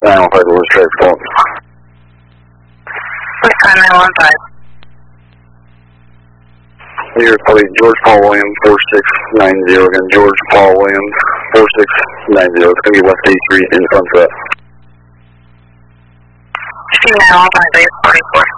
915 Lewis traffic fault. What's time 915? You're probably George Paul Williams 4690 again. George Paul Williams 4690. It's going to be West A Street in front of that. 915 base 44.